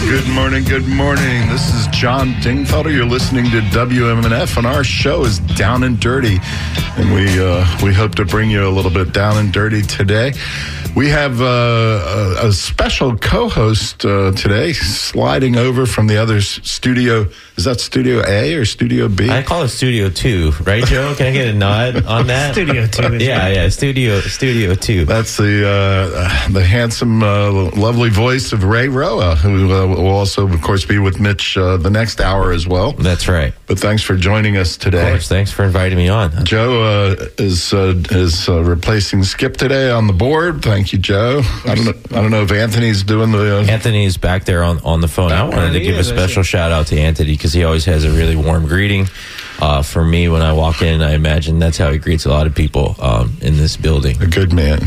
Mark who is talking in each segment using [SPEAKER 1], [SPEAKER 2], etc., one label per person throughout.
[SPEAKER 1] Good morning, good morning. This is John Dingfelder. You're listening to WMNF, and our show is Down and Dirty. And we hope to bring you a little bit down and dirty today. We have a special co-host today, sliding over from the other studio. Is that Studio A or Studio B?
[SPEAKER 2] I call it Studio 2, right, Joe? Can I get a nod on that?
[SPEAKER 3] Studio 2.
[SPEAKER 2] Yeah, Studio 2.
[SPEAKER 1] That's the handsome, lovely voice of Ray Roa, who will also, of course, be with Mitch the next hour as well.
[SPEAKER 2] That's right.
[SPEAKER 1] But thanks for joining us today.
[SPEAKER 2] Of course, thanks for inviting me on.
[SPEAKER 1] Joe is replacing Skip today on the board. Thank you, Joe. I don't know if Anthony's doing the...
[SPEAKER 2] Anthony's back there on the phone. I wanted to give a special shout out to Anthony because he always has a really warm greeting for me when I walk in. I imagine that's how he greets a lot of people in this building.
[SPEAKER 1] A good man.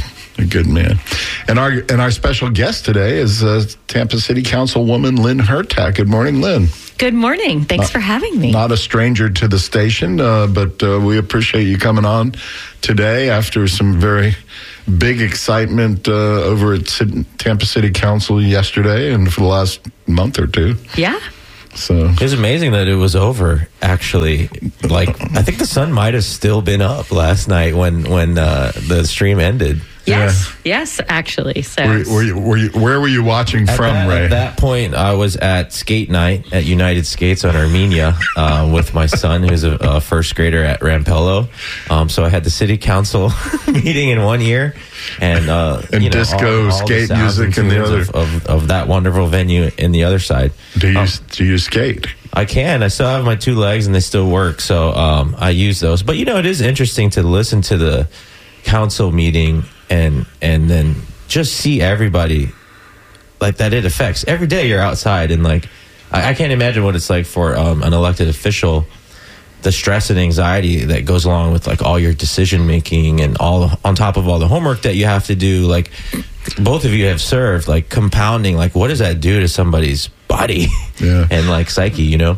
[SPEAKER 1] And our special guest today is Tampa City Councilwoman Lynn Hurtak. Good morning, Lynn.
[SPEAKER 4] Good morning. Thanks for having me.
[SPEAKER 1] Not a stranger to the station, but we appreciate you coming on today after some very big excitement over at Tampa City Council yesterday and for the last month or two.
[SPEAKER 4] Yeah.
[SPEAKER 1] So
[SPEAKER 2] it was amazing that it was over, actually. Like, I think the sun might have still been up last night when the stream ended.
[SPEAKER 4] Yes, actually. So
[SPEAKER 1] where were you watching from, Ray?
[SPEAKER 2] At that point, I was at skate night at United Skates on Armenia with my son, who's a first grader at Rampello. So I had the city council meeting in one ear and
[SPEAKER 1] disco,
[SPEAKER 2] all
[SPEAKER 1] skate
[SPEAKER 2] the
[SPEAKER 1] music in the other
[SPEAKER 2] of that wonderful venue in the other side.
[SPEAKER 1] Do you skate?
[SPEAKER 2] I can. I still have my two legs and they still work, so I use those. But it is interesting to listen to the council meeting and then just see everybody like that it affects. Every day you're outside and like I can't imagine what it's like for an elected official, the stress and anxiety that goes along with like all your decision making and on top of all the homework that you have to do. Like both of you have served, like compounding, like what does that do to somebody's body and like psyche, Well,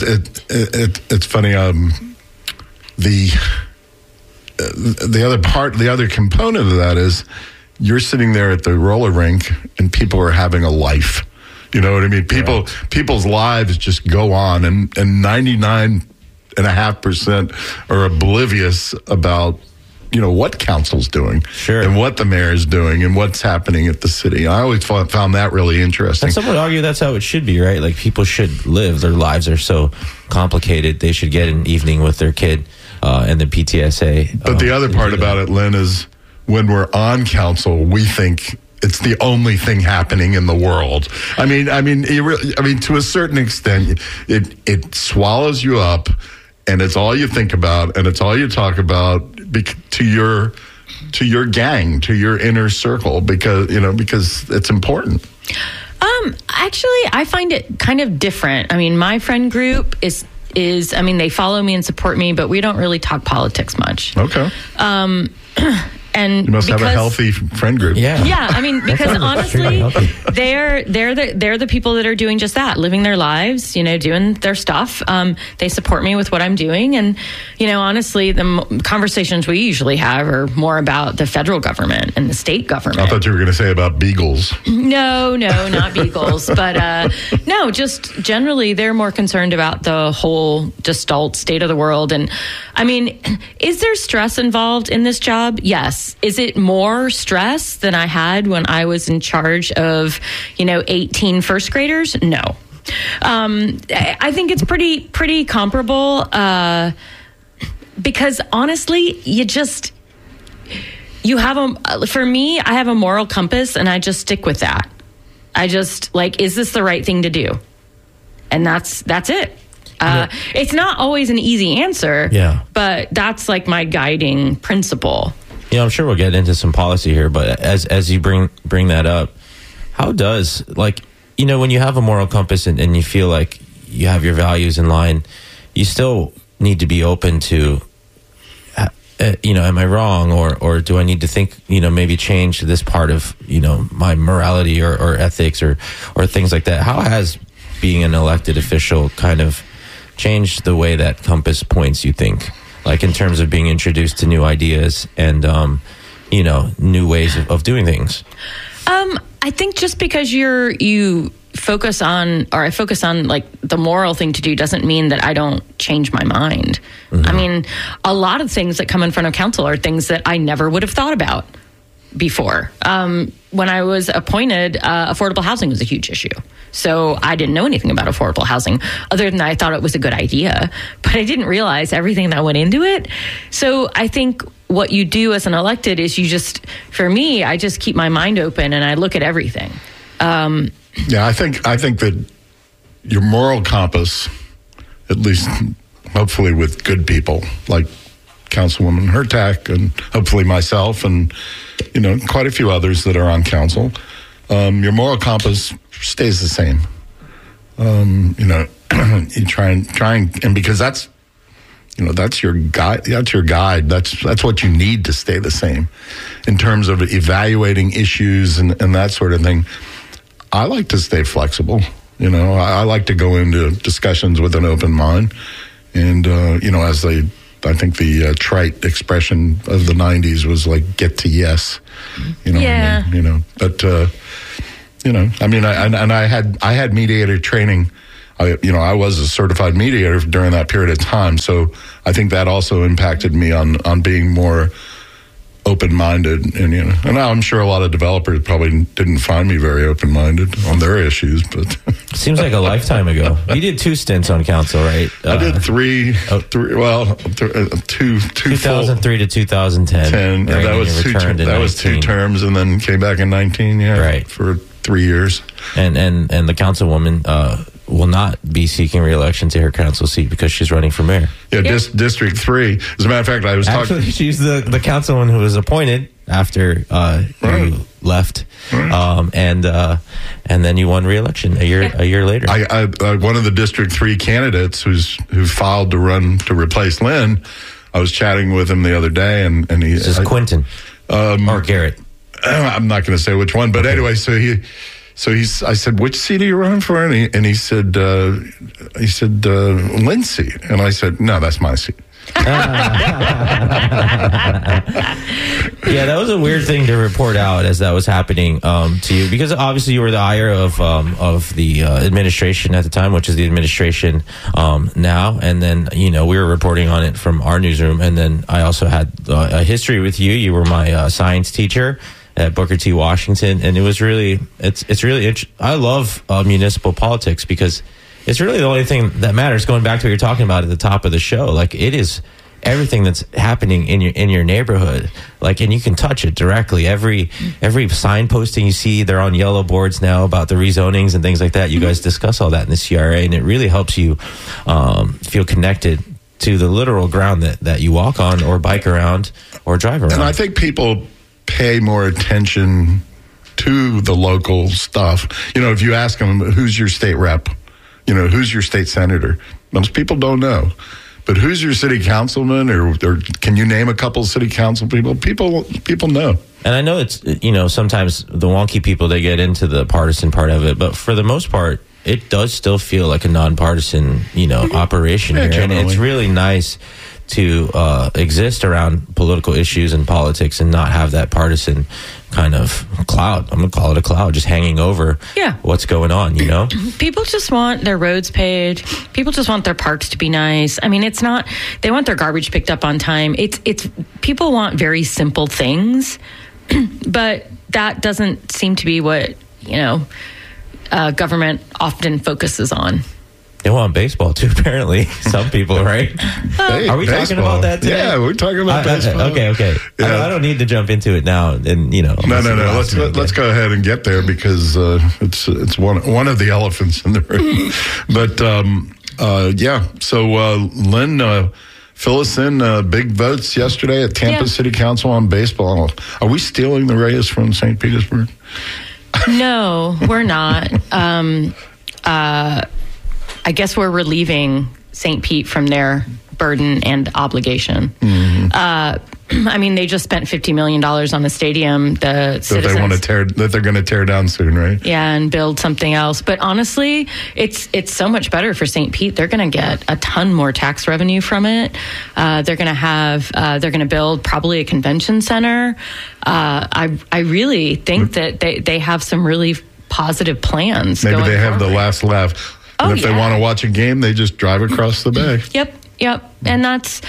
[SPEAKER 1] it's funny. The other component of that is you're sitting there at the roller rink and people are having a life. You know what I mean? People's lives just go on, and 99.5% are oblivious about what council's doing, and what the mayor is doing, and what's happening at the city. I always found that really interesting.
[SPEAKER 2] And some would argue that's how it should be, right? Like people should live. Their lives are so complicated. They should get an evening with their kid and the PTSA.
[SPEAKER 1] But the other part about it, Lynn, is when we're on council, we think it's the only thing happening in the world. I mean, to a certain extent, it swallows you up, and it's all you think about, and it's all you talk about to your gang, to your inner circle, because it's important.
[SPEAKER 4] Actually, I find it kind of different. I mean, my friend group is they follow me and support me, but we don't really talk politics much.
[SPEAKER 1] Okay.
[SPEAKER 4] And
[SPEAKER 1] you must have a healthy friend group.
[SPEAKER 4] Yeah. I mean, because honestly, they're the people that are doing just that, living their lives, doing their stuff. They support me with what I'm doing, and honestly, the conversations we usually have are more about the federal government and the state government.
[SPEAKER 1] I thought you were going to say about beagles.
[SPEAKER 4] No, not beagles, but no, just generally, they're more concerned about the whole gestalt state of the world. And I mean, is there stress involved in this job? Yes. Is it more stress than I had when I was in charge of, 18 first graders? No. I think it's pretty comparable because honestly, for me, I have a moral compass and I just stick with that. I just is this the right thing to do? And that's it. It's not always an easy answer, but that's like my guiding principle.
[SPEAKER 2] I'm sure we'll get into some policy here, but as you bring that up, how does when you have a moral compass and you feel like you have your values in line, you still need to be open to, am I wrong or do I need to think, maybe change this part of, my morality or ethics or things like that? How has being an elected official kind of changed the way that compass points, you think? Like in terms of being introduced to new ideas and, new ways of doing things?
[SPEAKER 4] I think just because you focus on like the moral thing to do doesn't mean that I don't change my mind. I mean, a lot of things that come in front of council are things that I never would have thought about before. When I was appointed, affordable housing was a huge issue. So I didn't know anything about affordable housing other than I thought it was a good idea, but I didn't realize everything that went into it. So I think what you do as an elected is for me, I just keep my mind open and I look at everything.
[SPEAKER 1] Yeah, I think that your moral compass, at least hopefully with good people like Councilwoman Hurtak and hopefully myself and, quite a few others that are on council, your moral compass stays the same. You try and because that's your guide. That's your guide. That's what you need to stay the same in terms of evaluating issues and that sort of thing. I like to stay flexible. I like to go into discussions with an open mind. And, I think the trite expression of the 90s was like, get to yes.
[SPEAKER 4] Yeah.
[SPEAKER 1] What I mean? But, I had mediator training. I was a certified mediator during that period of time. So I think that also impacted me on being more open-minded, and I'm sure a lot of developers probably didn't find me very open-minded on their issues, but
[SPEAKER 2] seems like a lifetime ago. You did 2 stints on council, right?
[SPEAKER 1] I did two
[SPEAKER 2] 2003 to 2010.
[SPEAKER 1] Right? That was 2 terms, and then came back in 19. Yeah,
[SPEAKER 2] right,
[SPEAKER 1] for 3 years.
[SPEAKER 2] And the councilwoman will not be seeking re-election to her council seat because she's running for mayor.
[SPEAKER 1] Yeah, District 3. As a matter of fact, I was
[SPEAKER 2] talking... She's the councilwoman who was appointed after you left, and then you won re-election a year later.
[SPEAKER 1] I one of the District 3 candidates who filed to run to replace Lynn, I was chatting with him the other day, and he...
[SPEAKER 2] This is Quentin or Garrett.
[SPEAKER 1] I'm not going to say which one, but anyway, I said, which seat are you running for? And he said, Lynn's seat. And I said, no, that's my seat.
[SPEAKER 2] Yeah, that was a weird thing to report out as that was happening to you, because obviously you were the ire of the administration at the time, which is the administration now. And then, we were reporting on it from our newsroom. And then I also had a history with you. You were my science teacher at Booker T. Washington, and it's really interesting. I love municipal politics because it's really the only thing that matters. Going back to what you're talking about at the top of the show, like it is everything that's happening in your neighborhood, like, and you can touch it directly. Every sign posting you see, they're on yellow boards now about the rezonings and things like that. You guys discuss all that in the CRA, and it really helps you feel connected to the literal ground that you walk on or bike around or drive around.
[SPEAKER 1] And I think people pay more attention to the local stuff. If you ask them, who's your state rep? Who's your state senator? Most people don't know. But who's your city councilman, or can you name a couple city council people? People know.
[SPEAKER 2] And I know it's, sometimes the wonky people, they get into the partisan part of it, but for the most part, it does still feel like a nonpartisan, operation here.
[SPEAKER 1] Generally.
[SPEAKER 2] And it's really nice to exist around political issues and politics and not have that partisan kind of cloud. I'm going to call it a cloud, just hanging over what's going on,
[SPEAKER 4] People just want their roads paved. People just want their parks to be nice. I mean, it's not, they want their garbage picked up on time. It's people want very simple things, but that doesn't seem to be what, government often focuses on.
[SPEAKER 2] They want baseball too, apparently. Some people, right? Are we talking about that today?
[SPEAKER 1] Yeah, we're talking about baseball.
[SPEAKER 2] Okay. Yeah. I don't need to jump into it now. And No.
[SPEAKER 1] Let's go ahead and get there because it's one of the elephants in the room. But So Lynn, fill us in. Big votes yesterday at Tampa City Council on baseball. Are we stealing the Rays from St. Petersburg?
[SPEAKER 4] No, we're not. I guess we're relieving St. Pete from their burden and obligation. Mm-hmm. They just spent $50 million on the stadium. That they're going to tear down soon, right? Yeah, and build something else. But honestly, it's so much better for St. Pete. They're going to get a ton more tax revenue from it. They're going to build probably a convention center. I really think that they have some really positive plans.
[SPEAKER 1] Maybe
[SPEAKER 4] going
[SPEAKER 1] they have the
[SPEAKER 4] forward.
[SPEAKER 1] last laugh.
[SPEAKER 4] Oh,
[SPEAKER 1] And if they
[SPEAKER 4] yeah.
[SPEAKER 1] want to watch a game, they just drive across the bay.
[SPEAKER 4] Yep. And that's,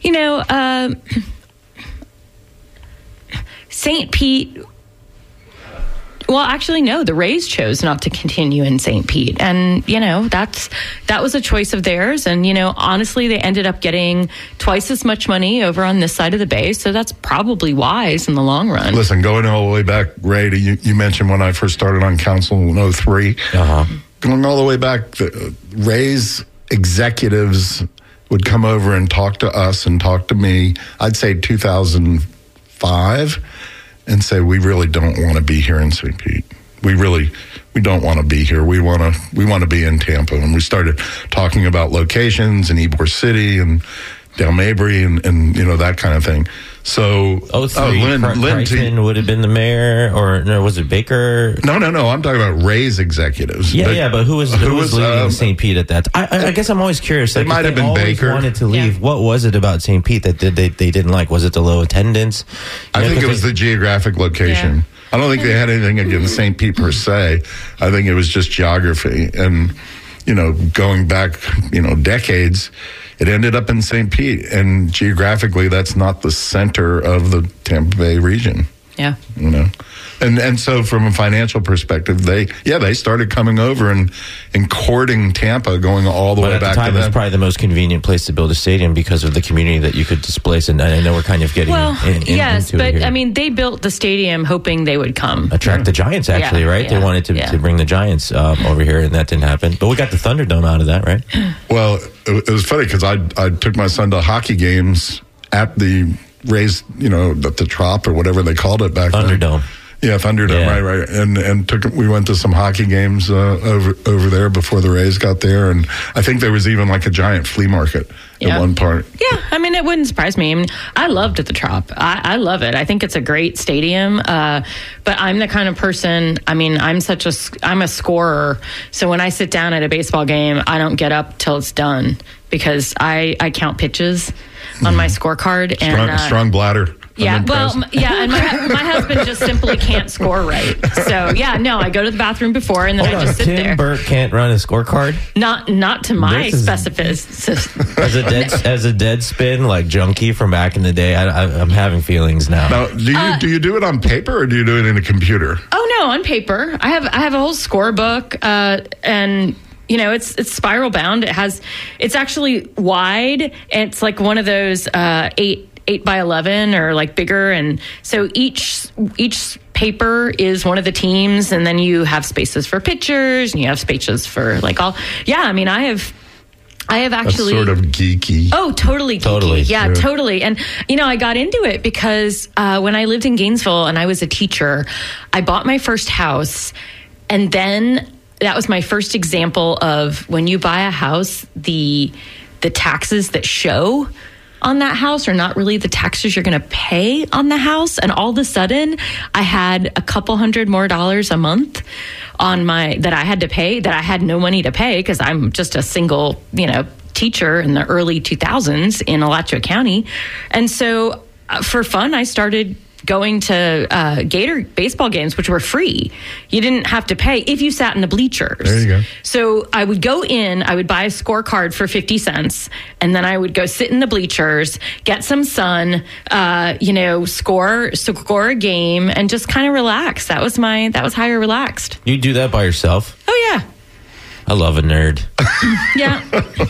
[SPEAKER 4] St. Pete. Well, actually, no, the Rays chose not to continue in St. Pete. And, that was a choice of theirs. And, honestly, they ended up getting twice as much money over on this side of the bay. So that's probably wise in the long run.
[SPEAKER 1] Listen, going all the way back, Ray, to you mentioned when I first started on council in 2003. Going all the way back, the Rays executives would come over and talk to us and talk to me, I'd say 2005, and say, we really don't want to be here in St. Pete. We don't want to be here. We want to be in Tampa. And we started talking about locations in Ybor City and Del Mabry and that kind of thing. So,
[SPEAKER 2] Lynn Crichton would have been the mayor, or no, was it Baker?
[SPEAKER 1] No. I'm talking about Rays executives.
[SPEAKER 2] But who was leading St. Pete at that? I guess I'm always curious.
[SPEAKER 1] It might have been Baker.
[SPEAKER 2] Wanted to leave. Yeah. What was it about St. Pete that they didn't like? Was it the low attendance?
[SPEAKER 1] I think it was the geographic location. Yeah. I don't think they had anything against St. Pete per se. I think it was just geography. And, going back, decades, it ended up in St. Pete. And geographically, that's not the center of the Tampa Bay region.
[SPEAKER 4] Yeah.
[SPEAKER 1] And so from a financial perspective, they started coming over and courting Tampa, going all the way back to them.
[SPEAKER 2] At the time, it was probably the most convenient place to build a stadium because of the community that you could displace. And I know we're kind of getting
[SPEAKER 4] yes,
[SPEAKER 2] into
[SPEAKER 4] but
[SPEAKER 2] it here.
[SPEAKER 4] I mean, they built the stadium hoping they would come.
[SPEAKER 2] Attract the Giants, actually, right? They wanted to bring the Giants over here, and that didn't happen. But we got the Thunderdome out of that, right?
[SPEAKER 1] Well, it was funny because I took my son to hockey games at the Rays, at the Trop or whatever they called it back then.
[SPEAKER 2] Thunderdome.
[SPEAKER 1] Yeah, Thunderdome, right. And we went to some hockey games over there before the Rays got there, and I think there was even like a giant flea market at one part.
[SPEAKER 4] Yeah, I mean, it wouldn't surprise me. I mean, I loved at the Trop. I love it. I think it's a great stadium, but I'm the kind of person, I mean, I'm a scorer, so when I sit down at a baseball game, I don't get up till it's done because I count pitches on my scorecard.
[SPEAKER 1] Strong bladder.
[SPEAKER 4] And my husband just simply can't score right. So I go to the bathroom before and then I just sit there.
[SPEAKER 2] Tim Burke can't run a scorecard?
[SPEAKER 4] Not to my specificity.
[SPEAKER 2] As a dead spin, like Junkie from back in the day, I'm having feelings now.
[SPEAKER 1] Now, do you do it on paper or do you do it in a computer?
[SPEAKER 4] Oh no, on paper. I have a whole scorebook, and it's spiral bound. It's actually wide. It's like one of those 8 by 11 or like bigger, and so each paper is one of the teams, and then you have spaces for pictures and you have spaces for like all. Yeah, I mean, I have actually.
[SPEAKER 1] That's sort of geeky.
[SPEAKER 4] Oh, totally geeky. Yeah, totally. And, I got into it because when I lived in Gainesville and I was a teacher, I bought my first house. And then that was my first example of when you buy a house, the taxes that show on that house are not really the taxes you're going to pay on the house. And all of a sudden, I had a couple $100 more a month on that I had to pay, that I had no money to pay because I'm just a single, teacher in the early 2000s in Alachua County. And so for fun, I started going to Gator baseball games, which were free. You didn't have to pay if you sat in the bleachers.
[SPEAKER 1] There you go.
[SPEAKER 4] So I would go in, I would buy a scorecard for 50 cents, and then I would go sit in the bleachers, get some sun, score a game, and just kind of relax. That was how I relaxed.
[SPEAKER 2] You do that by yourself?
[SPEAKER 4] Oh, yeah.
[SPEAKER 2] I love a nerd.
[SPEAKER 4] Yeah.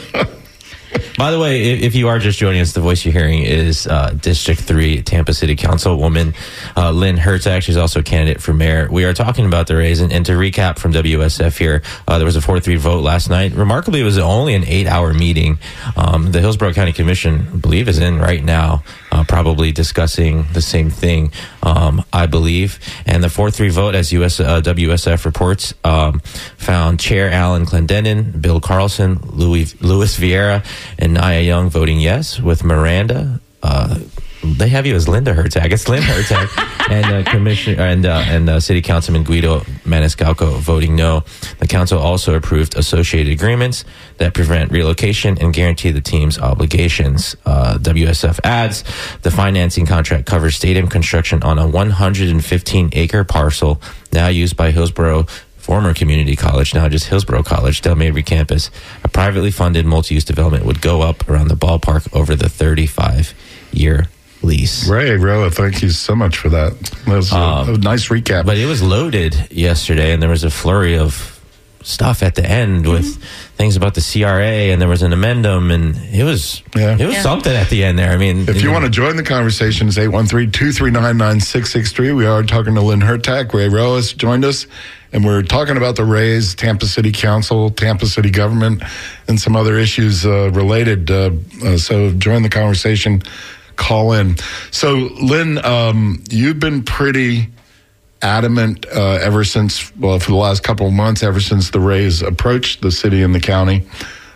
[SPEAKER 2] By the way, if you are just joining us, the voice you're hearing is District 3 Tampa City Councilwoman Lynn Hertag. She's also a candidate for mayor. We are talking about the Rays, and to recap from WSF here, there was a 4-3 vote last night. Remarkably, it was only an 8-hour meeting. The Hillsborough County Commission, I believe, is in right now, probably discussing the same thing, I believe. And the 4-3 vote, as WSF reports, found Chair Alan Clendenin, Bill Carlson, Louis Vieira, and Nia Young voting yes, with Miranda. They have you as Linda Hertag. It's Lynn Hertag and Commissioner and City Councilman Guido Maniscalco voting no. The council also approved associated agreements that prevent relocation and guarantee the team's obligations. WSF adds the financing contract covers stadium construction on a 115-acre parcel now used by Hillsborough former community college, now just Hillsborough College, Del Mabry campus, a privately funded multi-use development would go up around the ballpark over the 35-year lease.
[SPEAKER 1] Ray Roa, thank you so much for that. That was a nice recap.
[SPEAKER 2] But it was loaded yesterday, and there was a flurry of stuff at the end with things about the CRA, and there was an amendum, and it was something at the end there. I mean,
[SPEAKER 1] if you want to join the conversation, it's 813-239-9663. We are talking to Lynn Hurtak. Ray Roas joined us, and we're talking about the Rays, Tampa City Council, Tampa City government, and some other issues related. So join the conversation, call in. So, Lynn, you've been pretty adamant ever since, for the last couple of months, ever since the Rays approached the city and the county.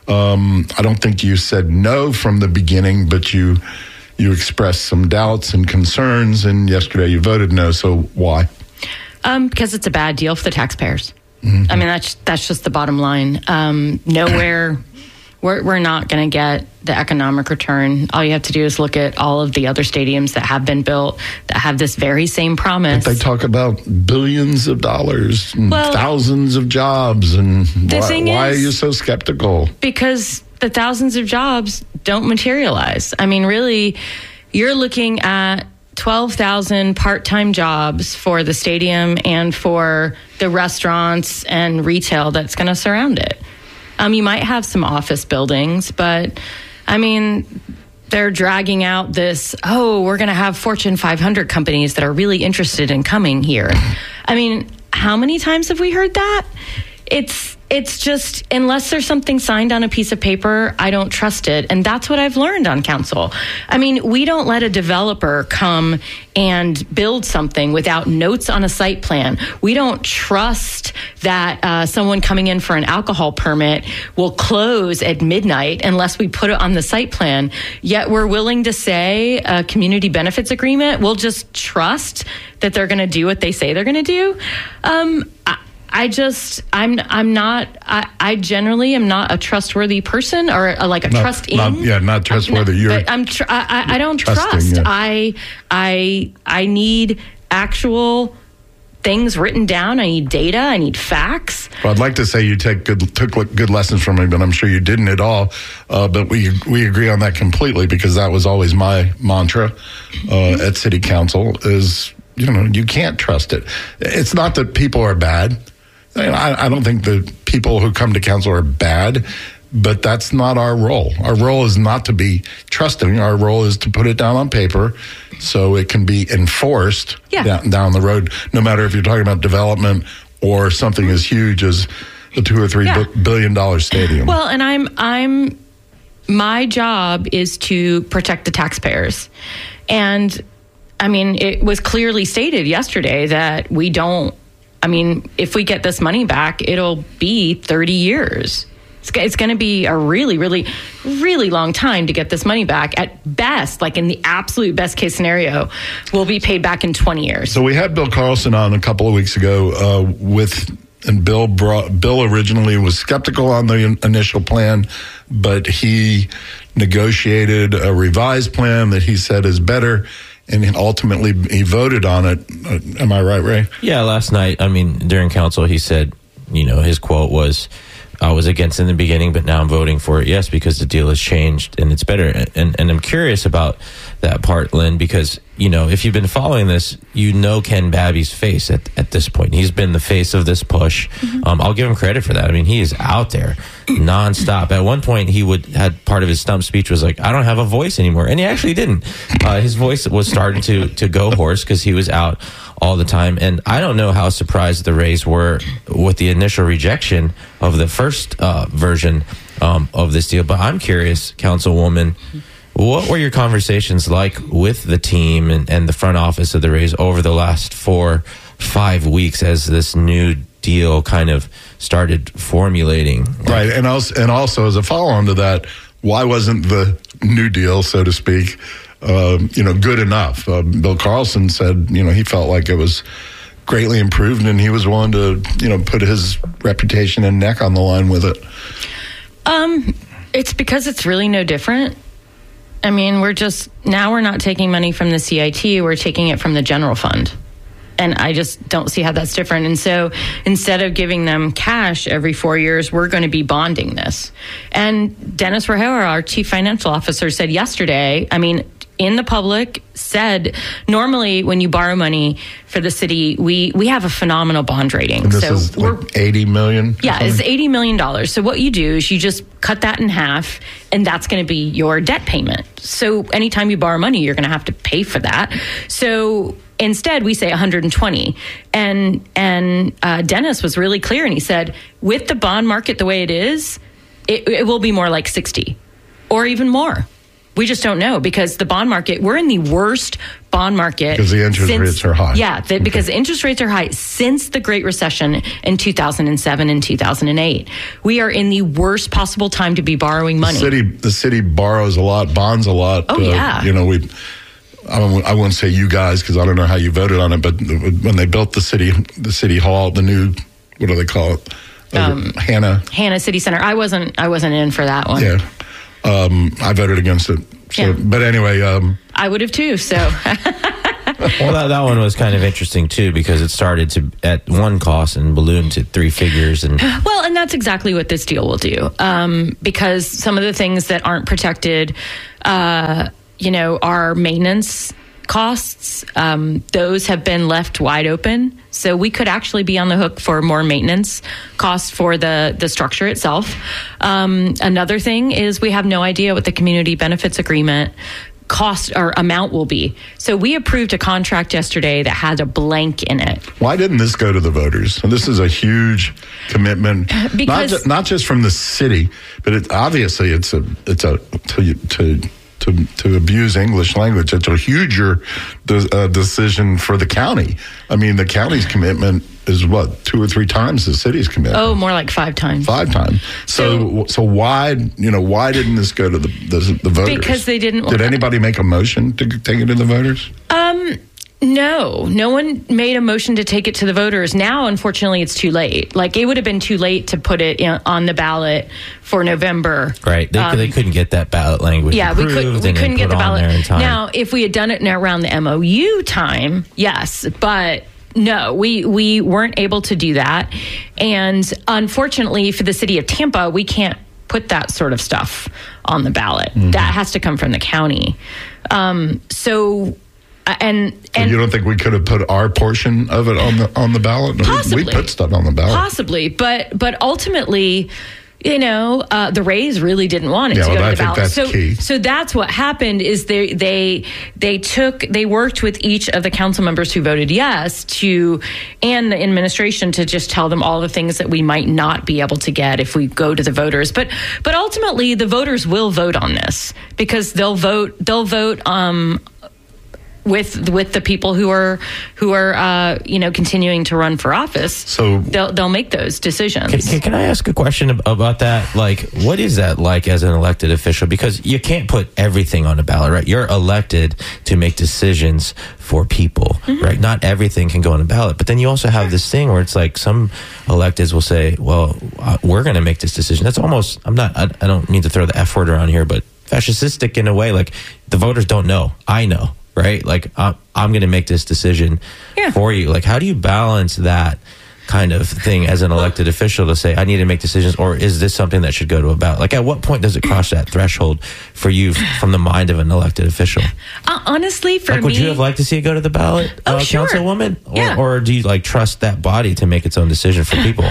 [SPEAKER 1] I don't think you said no from the beginning, but you expressed some doubts and concerns, and yesterday you voted no. So why?
[SPEAKER 4] Because it's a bad deal for the taxpayers. I mean, that's just the bottom line. Nowhere, we're not going to get the economic return. All you have to do is look at all of the other stadiums that have been built that have this very same promise.
[SPEAKER 1] But they talk about billions of dollars and thousands of jobs. And why are you so skeptical?
[SPEAKER 4] Because the thousands of jobs don't materialize. I mean, really, you're looking at 12,000 part-time jobs for the stadium and for the restaurants and retail that's going to surround it. You might have some office buildings, but I mean, they're dragging out this, we're going to have Fortune 500 companies that are really interested in coming here. I mean, how many times have we heard that? It's just, unless there's something signed on a piece of paper, I don't trust it. And that's what I've learned on council. I mean, we don't let a developer come and build something without notes on a site plan. We don't trust that someone coming in for an alcohol permit will close at midnight unless we put it on the site plan. Yet we're willing to say a community benefits agreement. We'll just trust that they're going to do what they say they're going to do. I generally am not a trustworthy person, or not
[SPEAKER 1] trustworthy.
[SPEAKER 4] I don't trust.
[SPEAKER 1] Yeah.
[SPEAKER 4] I need actual things written down. I need data. I need facts.
[SPEAKER 1] Well, I'd like to say you took good lessons from me, but I'm sure you didn't at all. But we agree on that completely, because that was always my mantra at City Council is, you can't trust it. It's not that people are bad. I don't think the people who come to council are bad, but that's not our role. Our role is not to be trusting. Our role is to put it down on paper so it can be enforced down the road, no matter if you're talking about development or something as huge as the $2 or $3 billion stadium.
[SPEAKER 4] Well, and my job is to protect the taxpayers. And I mean, it was clearly stated yesterday that we don't. I mean, if we get this money back, it'll be 30 years. It's going to be a really, really, really long time to get this money back. At best, like in the absolute best case scenario, we'll be paid back in 20 years.
[SPEAKER 1] So we had Bill Carlson on a couple of weeks ago and Bill originally was skeptical on the initial plan, but he negotiated a revised plan that he said is better. And ultimately, he voted on it. Am I right, Ray?
[SPEAKER 2] Yeah, last night, during council, he said, his quote was, I was against it in the beginning, but now I'm voting for it. Yes, because the deal has changed and it's better. And I'm curious about that part, Lynn, because, if you've been following this, Ken Babby's face at this point. He's been the face of this push. Mm-hmm. I'll give him credit for that. I mean, he is out there nonstop. At one point, he had part of his stump speech was like, I don't have a voice anymore. And he actually didn't. His voice was starting to go hoarse because he was out all the time. And I don't know how surprised the Rays were with the initial rejection of the first version of this deal. But I'm curious, Councilwoman, what were your conversations like with the team and the front office of the Rays over the last 4-5 weeks as this new deal kind of started formulating?
[SPEAKER 1] Right, and also as a follow-on to that, why wasn't the new deal, so to speak, good enough? Bill Carlson said, he felt like it was greatly improved, and he was willing to, put his reputation and neck on the line with it.
[SPEAKER 4] It's because it's really no different. I mean, we're not taking money from the CIT, we're taking it from the general fund. And I just don't see how that's different. And so instead of giving them cash every 4 years, we're going to be bonding this. And Dennis Rahera, our chief financial officer, said yesterday, in the public, said normally when you borrow money for the city, we have a phenomenal bond rating.
[SPEAKER 1] And this is like $80 million?
[SPEAKER 4] Yeah, it's $80 million. So what you do is you just cut that in half, and that's going to be your debt payment. So anytime you borrow money, you're going to have to pay for that. So instead, we say 120. And Dennis was really clear, and he said, with the bond market the way it is, it will be more like 60 or even more. We just don't know, because the bond market, we're in the worst bond market.
[SPEAKER 1] Because the interest rates are high.
[SPEAKER 4] Yeah, because the interest rates are high since the Great Recession in 2007 and 2008. We are in the worst possible time to be borrowing money.
[SPEAKER 1] The city borrows a lot, bonds a lot.
[SPEAKER 4] Oh, yeah.
[SPEAKER 1] I won't say you guys, because I don't know how you voted on it, but when they built the city hall, the new, what do they call it? Hannah
[SPEAKER 4] City Center. I wasn't in for that one.
[SPEAKER 1] Yeah. I voted against it. So, yeah. But anyway.
[SPEAKER 4] I would have too, so.
[SPEAKER 2] Well, that one was kind of interesting too, because it started at one cost and ballooned to 3 figures. And
[SPEAKER 4] that's exactly what this deal will do. Because some of the things that aren't protected, are maintenance costs. Those have been left wide open. So we could actually be on the hook for more maintenance costs for the structure itself. Another thing is we have no idea what the community benefits agreement cost or amount will be. So we approved a contract yesterday that had a blank in it.
[SPEAKER 1] Why didn't this go to the voters? And this is a huge commitment, because not just from the city, but obviously it's to abuse English language. It's a huger decision for the county. The county's commitment is what, 2 or 3 times the city's commitment?
[SPEAKER 4] Oh, more like 5 times.
[SPEAKER 1] 5 times. So why didn't this go to the voters?
[SPEAKER 4] Because they didn't.
[SPEAKER 1] Did anybody make a motion to take it to the voters?
[SPEAKER 4] No one made a motion to take it to the voters. Now, unfortunately, it's too late. Like, it would have been too late to put it on the ballot for November.
[SPEAKER 2] Right. They couldn't get that ballot language.
[SPEAKER 4] Yeah, we couldn't get the ballot. Now, if we had done it around the MOU time, yes, but no, we weren't able to do that. And unfortunately, for the city of Tampa, we can't put that sort of stuff on the ballot. Mm-hmm. That has to come from the county. And
[SPEAKER 1] you don't think we could have put our portion of it on the ballot?
[SPEAKER 4] Possibly.
[SPEAKER 1] We put stuff on the ballot.
[SPEAKER 4] Possibly, but ultimately, the Rays really didn't want it to go to the ballot.
[SPEAKER 1] That's key.
[SPEAKER 4] So that's what happened. Is they worked with each of the council members who voted yes and the administration to just tell them all the things that we might not be able to get if we go to the voters. But ultimately, the voters will vote on this, because they'll vote with the people who are continuing to run for office. So they'll make those decisions.
[SPEAKER 2] Can I ask a question about that? Like, what is that like as an elected official? Because you can't put everything on a ballot, right? You're elected to make decisions for people, mm-hmm. right? Not everything can go on a ballot. But then you also have this thing where it's like some electeds will say, well, we're going to make this decision. That's almost, I don't mean to throw the F word around here, but fascistic in a way. Like, the voters don't know. I know. Right? Like, I'm going to make this decision for you. Like, how do you balance that kind of thing as an elected official to say, I need to make decisions, or is this something that should go to a ballot? Like, at what point does it cross that threshold for you from the mind of an elected official?
[SPEAKER 4] Honestly, for me...
[SPEAKER 2] Would you have liked to see it go to the ballot,
[SPEAKER 4] sure.
[SPEAKER 2] Councilwoman?
[SPEAKER 4] Yeah.
[SPEAKER 2] Or do you, trust that body to make its own decision for people?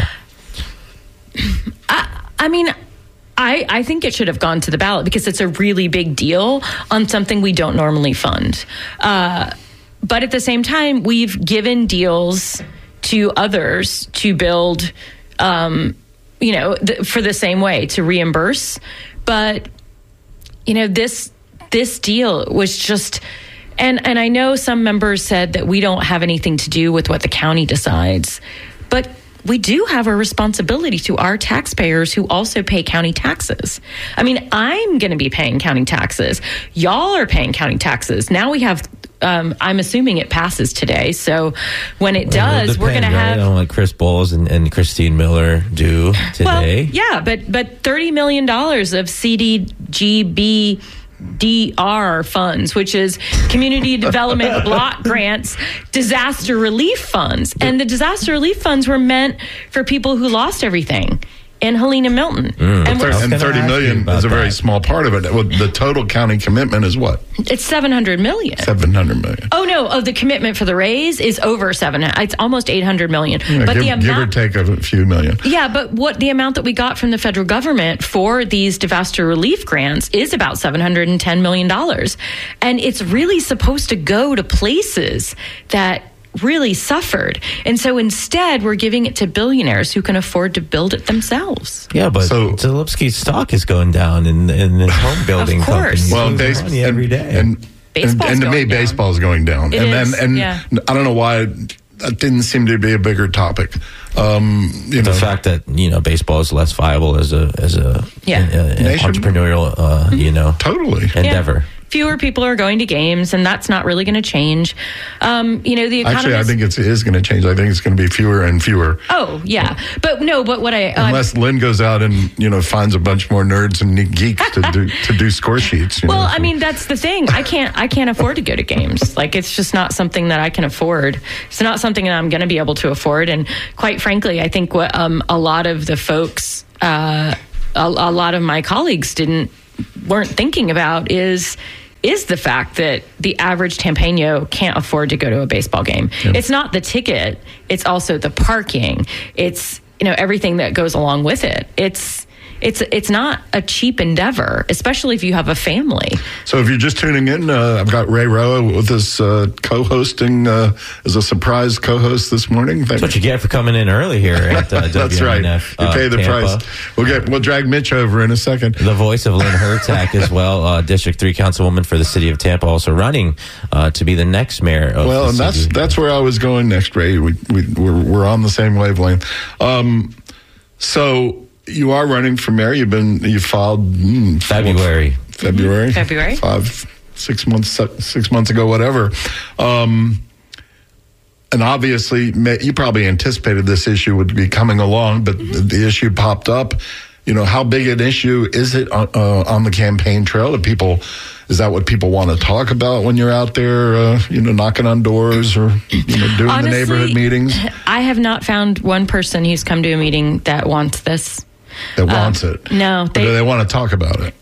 [SPEAKER 4] I think it should have gone to the ballot, because it's a really big deal on something we don't normally fund. But at the same time, we've given deals to others to build, for the same way, to reimburse. But, this deal was just... And I know some members said that we don't have anything to do with what the county decides. But we do have a responsibility to our taxpayers who also pay county taxes. I'm going to be paying county taxes. Y'all are paying county taxes. Now we have, I'm assuming it passes today. So when it does, we're going to have...
[SPEAKER 2] like Chris Bowles and Christine Miller do today.
[SPEAKER 4] Well, yeah, but $30 million of CDGB CDR funds, which is Community Development Block Grants, disaster relief funds. And the disaster relief funds were meant for people who lost everything in Helene and Milton.
[SPEAKER 1] And $30 million is a very small part of it. Well, the total county commitment is what?
[SPEAKER 4] It's $700 million.
[SPEAKER 1] $700 million.
[SPEAKER 4] Oh no! The commitment for the raise is over $700. It's almost $800 million.
[SPEAKER 1] Yeah,
[SPEAKER 4] but
[SPEAKER 1] give or take a few million.
[SPEAKER 4] Yeah, but what the amount that we got from the federal government for these disaster relief grants is about $710 million, and it's really supposed to go to places that really suffered. And so instead, we're giving it to billionaires who can afford to build it themselves.
[SPEAKER 2] Yeah, but Zalipski's stock is going down in this home building
[SPEAKER 4] of course.
[SPEAKER 2] company. Well, money every day.
[SPEAKER 1] And to me, baseball's going down.
[SPEAKER 4] Yeah.
[SPEAKER 1] I don't know why that didn't seem to be a bigger topic.
[SPEAKER 2] The fact that baseball is less viable as an entrepreneurial
[SPEAKER 1] totally
[SPEAKER 2] endeavor.
[SPEAKER 4] Yeah. Fewer people are going to games, and that's not really going to change. The economy.
[SPEAKER 1] Actually, I think it is going to change. I think it's going to be fewer and fewer.
[SPEAKER 4] Oh yeah, but what
[SPEAKER 1] unless Lynn goes out and finds a bunch more nerds and geeks to do score sheets.
[SPEAKER 4] I mean, that's the thing. I can't afford to go to games. Like, it's just not something that I can afford. It's not something that I'm going to be able to afford. And quite frankly, I think what a lot of the folks, a lot of my colleagues weren't thinking about is the fact that the average Tampano can't afford to go to a baseball game. Yeah. It's not the ticket. It's also the parking. It's, everything that goes along with it. It's not a cheap endeavor, especially if you have a family.
[SPEAKER 1] So if you're just tuning in, I've got Ray Roa with us co-hosting as a surprise co-host this morning.
[SPEAKER 2] That's what you get for coming in early here at
[SPEAKER 1] That's right. You pay the
[SPEAKER 2] Tampa.
[SPEAKER 1] Price. We'll drag Mitch over in a second.
[SPEAKER 2] The voice of Lynn Hertak as well, District 3 Councilwoman for the city of Tampa, also running to be the next mayor of the city.
[SPEAKER 1] And that's where I was going next, Ray. We're on the same wavelength. So you are running for mayor. You filed
[SPEAKER 2] February.
[SPEAKER 1] 6 months ago, whatever. And obviously, you probably anticipated this issue would be coming along, but the issue popped up. How big an issue is it on the campaign trail? Is that what people want to talk about when you're out there, knocking on doors or doing
[SPEAKER 4] Honestly,
[SPEAKER 1] the neighborhood meetings?
[SPEAKER 4] I have not found one person who's come to a meeting that wants this.
[SPEAKER 1] That wants it.
[SPEAKER 4] No,
[SPEAKER 1] do they want to talk about it?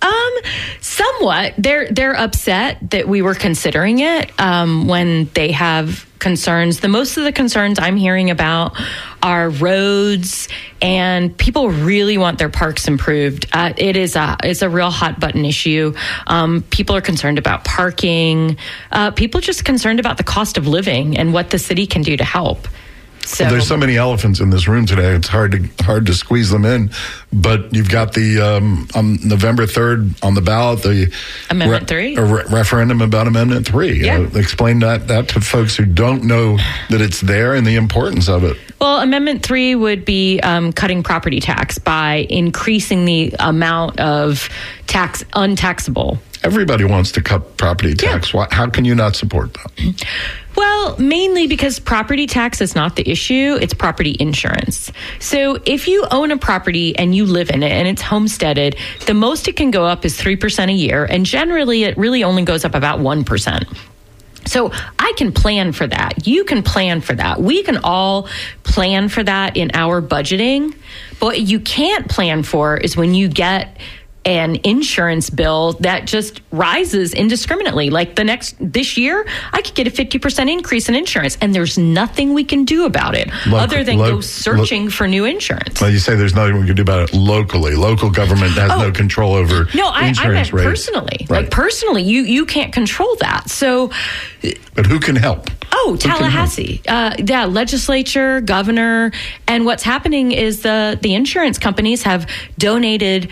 [SPEAKER 4] Somewhat. They're upset that we were considering it when they have concerns. Most of the concerns I'm hearing about are roads, and people really want their parks improved. It's a real hot button issue. People are concerned about parking. People are just concerned about the cost of living and what the city can do to help. So
[SPEAKER 1] there's so many elephants in this room today. It's hard to squeeze them in. But you've got the on November 3rd on the ballot, the
[SPEAKER 4] Amendment 3,
[SPEAKER 1] referendum about Amendment 3.
[SPEAKER 4] Yeah.
[SPEAKER 1] Explain that to folks who don't know that it's there and the importance of it.
[SPEAKER 4] Well, Amendment 3 would be cutting property tax by increasing the amount of tax untaxable.
[SPEAKER 1] Everybody wants to cut property tax.
[SPEAKER 4] Yeah.
[SPEAKER 1] How can you not support that?
[SPEAKER 4] Well, mainly because property tax is not the issue, it's property insurance. So if you own a property and you live in it and it's homesteaded, the most it can go up is 3% a year, and generally it really only goes up about 1%. So I can plan for that. You can plan for that. We can all plan for that in our budgeting. But what you can't plan for is when you get an insurance bill that just rises indiscriminately. Like this year, I could get a 50% increase in insurance, and there's nothing we can do about it other than go searching for new insurance.
[SPEAKER 1] Well, you say there's nothing we can do about it locally. Local government has no control over insurance
[SPEAKER 4] I meant
[SPEAKER 1] rates.
[SPEAKER 4] Personally.
[SPEAKER 1] Right.
[SPEAKER 4] Like personally, you can't control that. So,
[SPEAKER 1] but who can help?
[SPEAKER 4] Oh, Tallahassee. Legislature, governor. And what's happening is the insurance companies have donated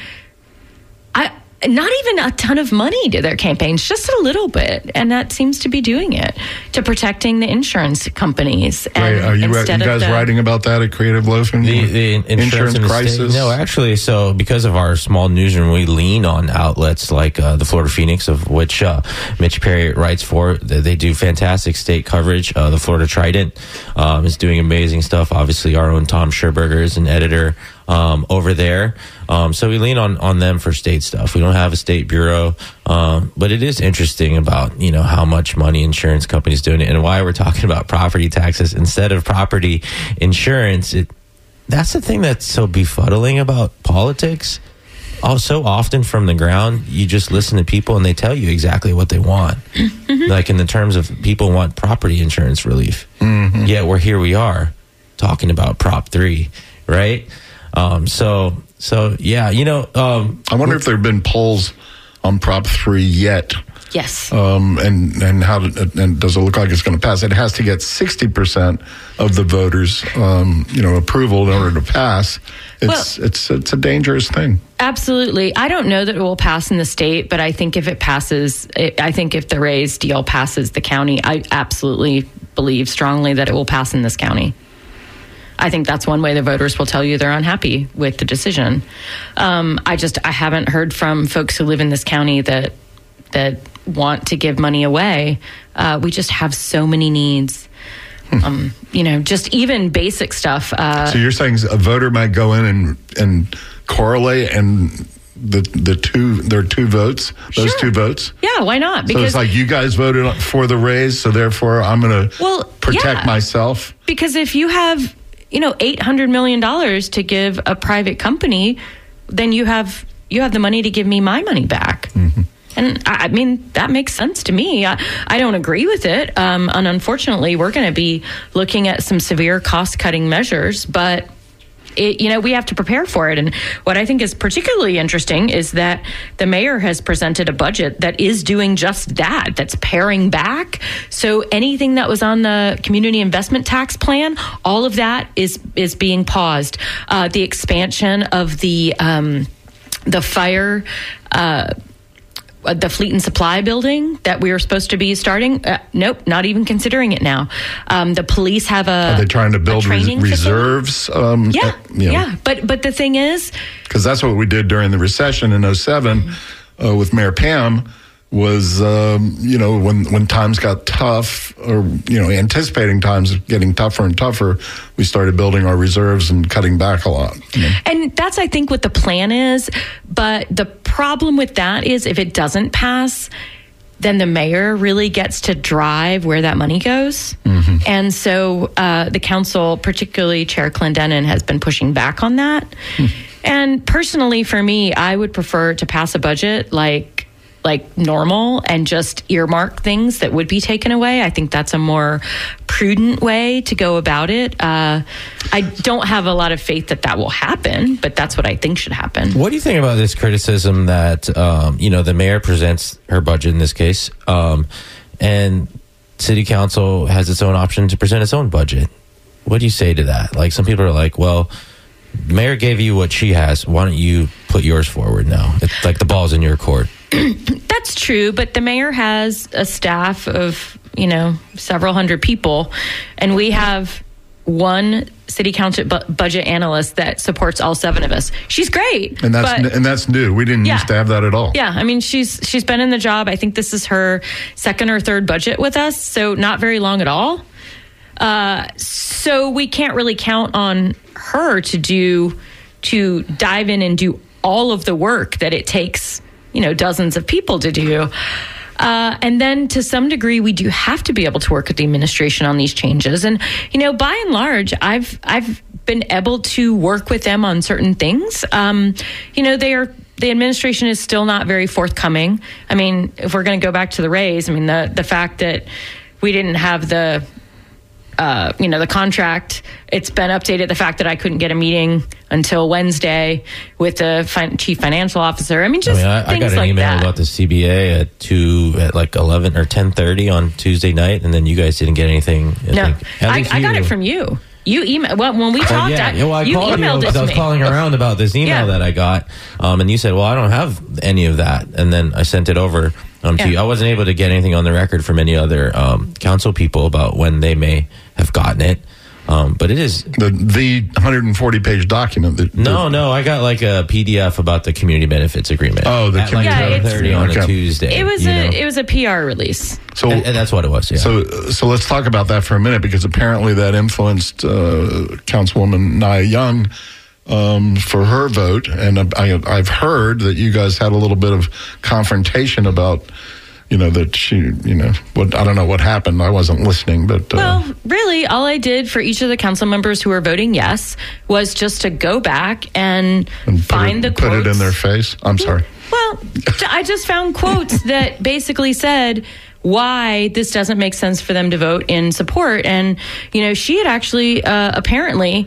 [SPEAKER 4] not even a ton of money to their campaigns, just a little bit. And that seems to be doing it to protecting the insurance companies. And
[SPEAKER 1] are you guys writing about that at Creative Loafing?
[SPEAKER 2] The insurance crisis? No, actually, so because of our small newsroom, we lean on outlets like the Florida Phoenix, of which Mitch Perry writes for. They do fantastic state coverage. The Florida Trident is doing amazing stuff. Obviously, our own Tom Scherberger is an editor. over there. So we lean on them for state stuff. We don't have a state bureau, but it is interesting about, how much money insurance companies doing it and why we're talking about property taxes instead of property insurance. That's the thing that's so befuddling about politics. So often from the ground, you just listen to people and they tell you exactly what they want. Like in the terms of people want property insurance relief. Mm-hmm. Yet we are talking about Prop 3, right? So yeah,
[SPEAKER 1] I wonder if there have been polls on Prop 3 yet.
[SPEAKER 4] Yes.
[SPEAKER 1] And how and does it look like it's going to pass? It has to get 60% of the voters, approval in order to pass. It's a dangerous thing.
[SPEAKER 4] Absolutely. I don't know that it will pass in the state, but I think if it passes, I think if the Rays deal passes the county, I absolutely believe strongly that it will pass in this county. I think that's one way the voters will tell you they're unhappy with the decision. I haven't heard from folks who live in this county that want to give money away. We just have so many needs. Just even basic stuff.
[SPEAKER 1] So you're saying a voter might go in and correlate and there are two votes, those two votes?
[SPEAKER 4] Yeah, why not?
[SPEAKER 1] Because so it's like you guys voted for the Rays, so therefore I'm going to protect myself.
[SPEAKER 4] Because if you have, $800 million to give a private company, then you have the money to give me my money back. Mm-hmm. And I mean, that makes sense to me. I don't agree with it. And unfortunately, we're going to be looking at some severe cost-cutting measures, but we have to prepare for it. And what I think is particularly interesting is that the mayor has presented a budget that is doing just that, that's paring back. So anything that was on the community investment tax plan, all of that is being paused. The expansion of the fire, the Fleet and Supply building that we were supposed to be starting. Nope, not even considering it now. The police have
[SPEAKER 1] Are they trying to build reserves?
[SPEAKER 4] Yeah. But the thing is,
[SPEAKER 1] because that's what we did during the recession in 2007 with Mayor Pam. Was when times got tough, or anticipating times getting tougher and tougher, we started building our reserves and cutting back a lot.
[SPEAKER 4] And that's, I think, what the plan is. But the problem with that is if it doesn't pass, then the mayor really gets to drive where that money goes. Mm-hmm. And so the council, particularly Chair Clendenin, has been pushing back on that. And personally, for me, I would prefer to pass a budget like normal and just earmark things that would be taken away. I think that's a more prudent way to go about it. I don't have a lot of faith that will happen, but that's what I think should happen.
[SPEAKER 2] What do you think about this criticism that, the mayor presents her budget in this case, and city council has its own option to present its own budget? What do you say to that? Like, some people are like, well, the mayor gave you what she has. Why don't you put yours forward now? It's like the ball's in your court.
[SPEAKER 4] That's true, but the mayor has a staff of, several hundred people, and we have one city council budget analyst that supports all seven of us. She's great.
[SPEAKER 1] And that's new. We didn't used to have that at all.
[SPEAKER 4] Yeah, I mean, she's been in the job. I think this is her second or third budget with us, so not very long at all. So we can't really count on her to dive in and do all of the work that it takes dozens of people to do. And then to some degree, we do have to be able to work with the administration on these changes. And, by and large, I've been able to work with them on certain things. The administration is still not very forthcoming. I mean, if we're going to go back to the Rays, I mean, the fact that we didn't have the contract, it's been updated. The fact that I couldn't get a meeting until Wednesday with the chief financial officer. I mean,
[SPEAKER 2] I got an email about the CBA at like 11 or 10:30 on Tuesday night, and then you guys didn't get anything.
[SPEAKER 4] I got it from you. You emailed. Well, when we talked, you emailed it to me.
[SPEAKER 2] I was calling around about this email that I got, and you said, "Well, I don't have any of that," and then I sent it over to you. I wasn't able to get anything on the record from any other council people about when they may have gotten it. But it is
[SPEAKER 1] the 140-page document.
[SPEAKER 2] No, I got like a PDF about the community benefits agreement.
[SPEAKER 1] Oh, the community benefits
[SPEAKER 2] 30 on a Tuesday.
[SPEAKER 4] It was a PR release.
[SPEAKER 2] So and that's what it was. Yeah.
[SPEAKER 1] So let's talk about that for a minute, because apparently that influenced Councilwoman Nia Young for her vote, and I've heard that you guys had a little bit of confrontation about, that she, what, I don't know what happened. I wasn't listening, but
[SPEAKER 4] well, really, all I did for each of the council members who were voting yes was just to go back and find the quotes.
[SPEAKER 1] Put it in their face. I'm sorry.
[SPEAKER 4] Well, I just found quotes that basically said why this doesn't make sense for them to vote in support. And, she had actually apparently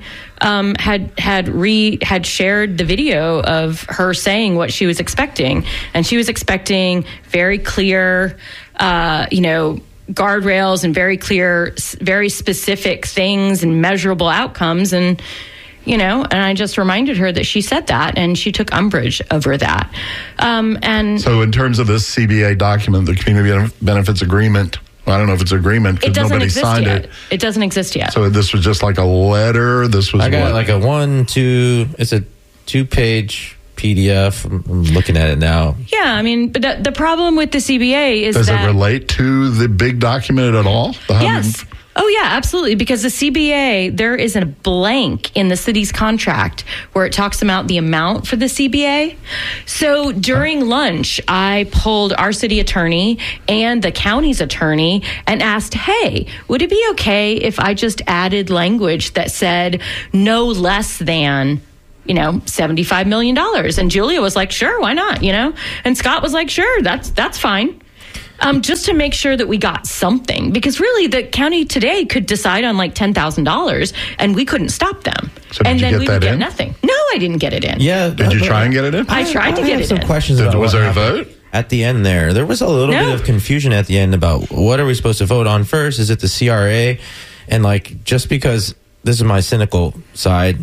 [SPEAKER 4] had shared the video of her saying what she was expecting. And she was expecting very clear, guardrails and very clear, very specific things and measurable outcomes. And, and I just reminded her that she said that, and she took umbrage over that. And
[SPEAKER 1] so in terms of this CBA document, the Community Benefits Agreement, I don't know if it's an agreement because nobody signed it.
[SPEAKER 4] It doesn't exist yet.
[SPEAKER 1] So this was just like a letter? I
[SPEAKER 2] got like it's a 2-page PDF. I'm looking at it now.
[SPEAKER 4] Yeah, but the problem with the CBA is
[SPEAKER 1] Does it relate to the big document at all?
[SPEAKER 4] Yes. Oh, yeah, absolutely. Because the CBA, there is a blank in the city's contract where it talks about the amount for the CBA. So during lunch, I pulled our city attorney and the county's attorney and asked, hey, would it be okay if I just added language that said no less than $75 million? And Julia was like, sure, why not? And Scott was like, sure, that's fine. Just to make sure that we got something, because really the county today could decide on like $10,000 and we couldn't stop them.
[SPEAKER 1] So did you get that in?
[SPEAKER 4] Nothing. No, I didn't get it in.
[SPEAKER 2] Yeah.
[SPEAKER 1] Did you try and get it in?
[SPEAKER 4] I tried to get it in.
[SPEAKER 2] Some questions about
[SPEAKER 1] was there a vote?
[SPEAKER 2] At the end there was a little bit of confusion at the end about what are we supposed to vote on first? Is it the CRA? And like, just because this is my cynical side,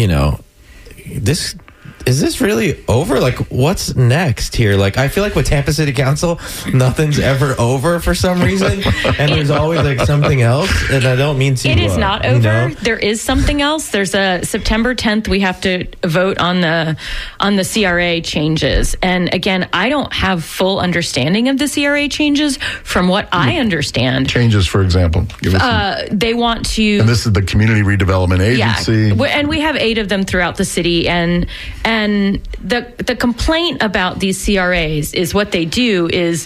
[SPEAKER 2] is this really over? Like, what's next here? Like, I feel like with Tampa City Council, nothing's ever over for some reason. And there's always like something else. And I don't mean to.
[SPEAKER 4] It is not over. There is something else. There's a September 10th. We have to vote on the CRA changes. And again, I don't have full understanding of the CRA changes. From what I understand,
[SPEAKER 1] changes, for example,
[SPEAKER 4] they want to.
[SPEAKER 1] And this is the Community Redevelopment Agency.
[SPEAKER 4] Yeah, and we have 8 of them throughout the city. And the complaint about these CRAs is what they do is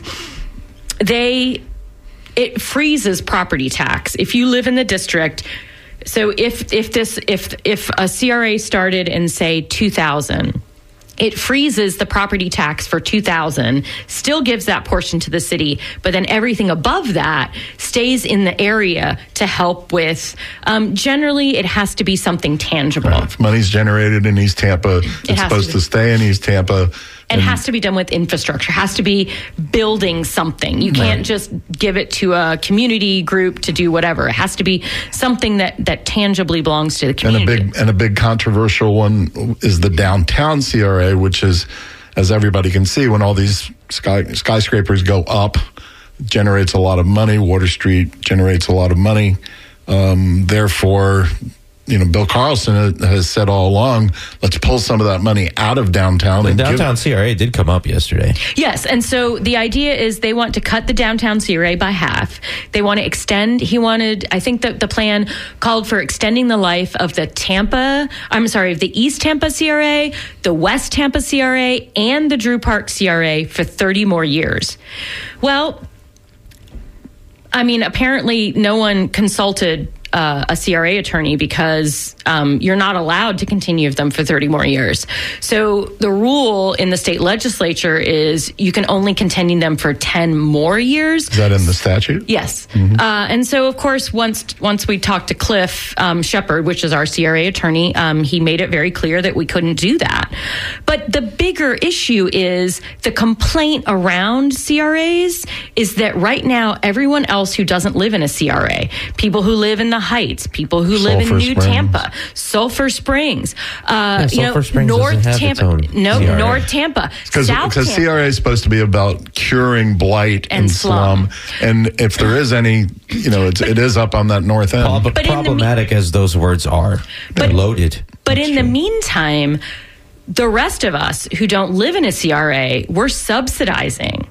[SPEAKER 4] it freezes property tax. If you live in the district, so if a CRA started in say 2000, it freezes the property tax for 2000, still gives that portion to the city, but then everything above that stays in the area to help with, generally it has to be something tangible.
[SPEAKER 1] Right. If money's generated in East Tampa, it's supposed to stay in East Tampa.
[SPEAKER 4] It has to be done with infrastructure, has to be building something. You can't just give it to a community group to do whatever. It has to be something that tangibly belongs to the community.
[SPEAKER 1] And a big controversial one is the downtown CRA, which is, as everybody can see, when all these skyscrapers go up, generates a lot of money. Water Street generates a lot of money. Therefore, Bill Carlson has said all along, let's pull some of that money out of downtown.
[SPEAKER 2] The downtown CRA did come up yesterday.
[SPEAKER 4] Yes, and so the idea is they want to cut the downtown CRA by half. They want to extend, I think that the plan called for extending the life of the East Tampa CRA, the West Tampa CRA, and the Drew Park CRA for 30 more years. Well, apparently no one consulted a CRA attorney because you're not allowed to continue them for 30 more years. So the rule in the state legislature is you can only continue them for 10 more years.
[SPEAKER 1] Is that in the statute?
[SPEAKER 4] Yes. Mm-hmm. And so, of course, once we talked to Cliff Shepard, which is our CRA attorney, he made it very clear that we couldn't do that. But the bigger issue is the complaint around CRAs is that right now, everyone else who doesn't live in a CRA, people who live in the Heights, people who live in New Tampa, Sulphur Springs,
[SPEAKER 2] Sulphur Springs
[SPEAKER 4] North
[SPEAKER 2] Tampa.
[SPEAKER 4] North Tampa,
[SPEAKER 1] South Tampa. Because CRA is supposed to be about curing blight and slum. And if there is any, it is up on that north end.
[SPEAKER 2] But problematic as those words are, they're loaded.
[SPEAKER 4] But in the meantime, the rest of us who don't live in a CRA, we're subsidizing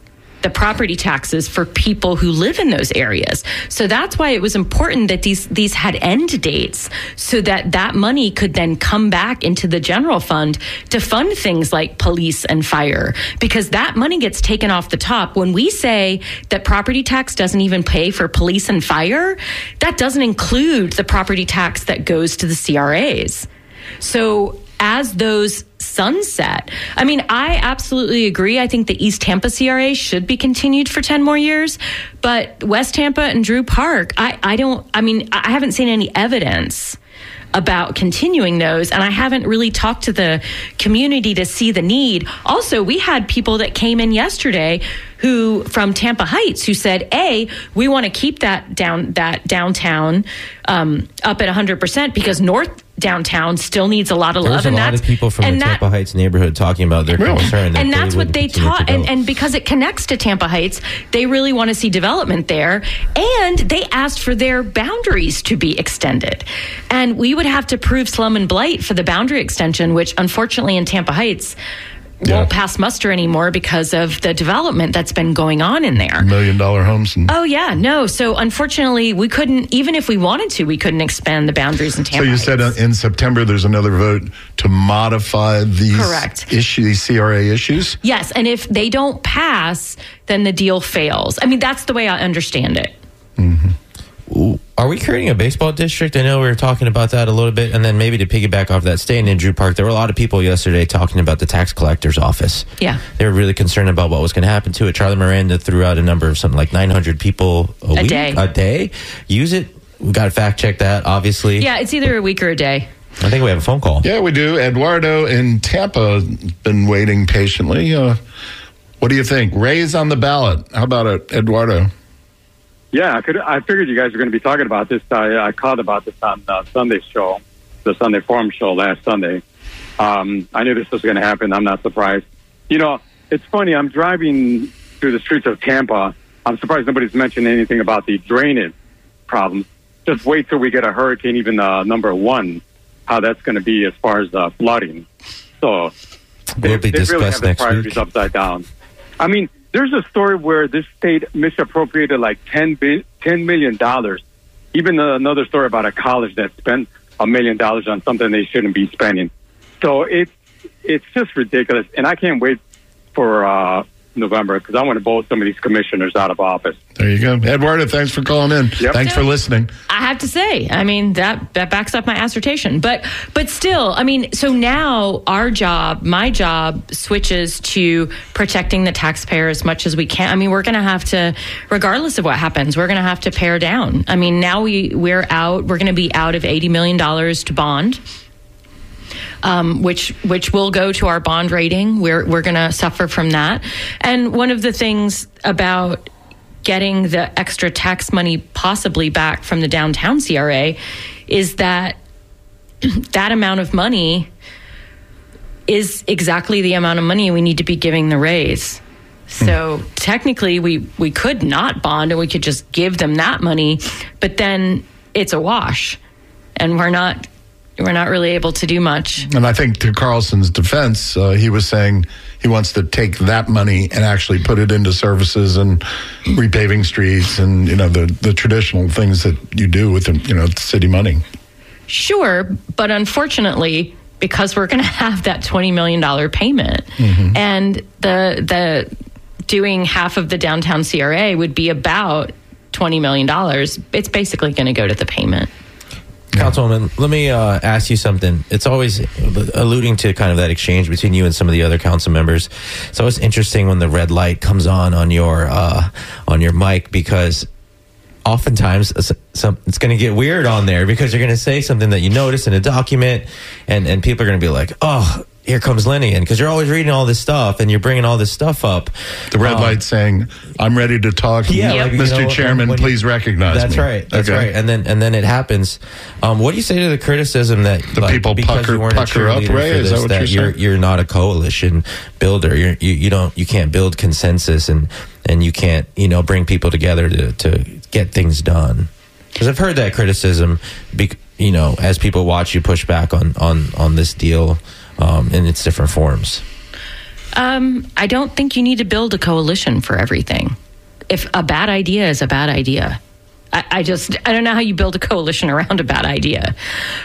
[SPEAKER 4] the property taxes for people who live in those areas. So that's why it was important that these had end dates, so that that money could then come back into the general fund to fund things like police and fire, because that money gets taken off the top. When we say that property tax doesn't even pay for police and fire, that doesn't include the property tax that goes to the CRAs. So as those sunset, I mean, I absolutely agree. I think the East Tampa CRA should be continued for 10 more years. But West Tampa and Drew Park, I haven't seen any evidence about continuing those, and I haven't really talked to the community to see the need. Also, we had people that came in yesterday who from Tampa Heights who said, we want to keep that downtown up at 100% because North downtown still needs a lot of love.
[SPEAKER 2] There's a lot of people from the Tampa Heights neighborhood talking about their concern.
[SPEAKER 4] And that's what they taught. And because it connects to Tampa Heights, they really want to see development there. And they asked for their boundaries to be extended. And we would have to prove slum and blight for the boundary extension, which unfortunately in Tampa Heights won't pass muster anymore because of the development that's been going on in there.
[SPEAKER 1] $1 million homes.
[SPEAKER 4] So unfortunately, we couldn't, even if we wanted to, we couldn't expand the boundaries in Tampa
[SPEAKER 1] So you
[SPEAKER 4] Heights.
[SPEAKER 1] said in September there's another vote to modify these these CRA issues?
[SPEAKER 4] Yes, and if they don't pass, then the deal fails. I mean, that's the way I understand it.
[SPEAKER 1] Mm-hmm.
[SPEAKER 2] Are we creating a baseball district? I know we were talking about that a little bit. And then maybe to piggyback off that, staying in Drew Park, there were a lot of people yesterday talking about the tax collector's office.
[SPEAKER 4] Yeah.
[SPEAKER 2] They were really concerned about what was going to happen to it. Charlie Miranda threw out a number of something like 900 people a week. A day. Use it. We got to fact check that, obviously.
[SPEAKER 4] Yeah, it's either a week or a day.
[SPEAKER 2] I think we have a phone call.
[SPEAKER 1] Yeah, we do. Eduardo in Tampa been waiting patiently. What do you think? Raise on the ballot. How about it, Eduardo?
[SPEAKER 3] Yeah, I figured you guys were going to be talking about this. I called about this on Sunday's show, the Sunday Forum show last Sunday. I knew this was going to happen. I'm not surprised. You know, it's funny. I'm driving through the streets of Tampa. I'm surprised nobody's mentioned anything about the drainage problems. Just wait till we get a hurricane, even number 1, how that's going to be as far as flooding. So
[SPEAKER 2] Will be discussed
[SPEAKER 3] really have the
[SPEAKER 2] next
[SPEAKER 3] priorities
[SPEAKER 2] week.
[SPEAKER 3] upside down. I mean, there's a story where this state misappropriated like $10 million. Even another story about a college that spent $1 million on something they shouldn't be spending. So it's just ridiculous. And I can't wait for November because I want to vote some of these commissioners out of office.
[SPEAKER 1] There you go. Eduardo, thanks for calling in.
[SPEAKER 3] Yep.
[SPEAKER 1] Thanks for listening.
[SPEAKER 4] I have to say, I mean, that backs up my assertion. But still, I mean, so now my job switches to protecting the taxpayer as much as we can. I mean, we're going to have to, regardless of what happens, we're going to have to pare down. I mean, now we're going to be out of $80 million to bond. Which will go to our bond rating. We're going to suffer from that. And one of the things about getting the extra tax money possibly back from the downtown CRA is that that amount of money is exactly the amount of money we need to be giving the raise. So technically we could not bond and we could just give them that money, but then it's a wash and we're not really able to do much.
[SPEAKER 1] And I think to Carlson's defense, he was saying he wants to take that money and actually put it into services and repaving streets and, you know, the traditional things that you do with, city money.
[SPEAKER 4] Sure, but unfortunately, because we're going to have that $20 million payment, and the doing half of the downtown CRA would be about $20 million, it's basically going to go to the payment.
[SPEAKER 2] Councilwoman, let me ask you something. It's always alluding to kind of that exchange between you and some of the other council members. It's always interesting when the red light comes on your mic, because oftentimes it's going to get weird on there because you're going to say something that you notice in a document, and people are going to be like, oh, here comes Lenny, and because you're always reading all this stuff and you're bringing all this stuff up.
[SPEAKER 1] The red light saying, I'm ready to talk.
[SPEAKER 2] Yeah, like,
[SPEAKER 1] Mr. Chairman, please recognize
[SPEAKER 2] that's
[SPEAKER 1] me.
[SPEAKER 2] Right. That's right. And then it happens. What do you say to the criticism that
[SPEAKER 1] the people
[SPEAKER 2] because you weren't a
[SPEAKER 1] pucker up, Ray? Is that what you're saying? You're
[SPEAKER 2] not a coalition builder. You can't build consensus and you can't, bring people together to get things done. Because I've heard that criticism, as people watch you push back on this deal in its different forms.
[SPEAKER 4] I don't think you need to build a coalition for everything. If a bad idea is a bad idea, I don't know how you build a coalition around a bad idea.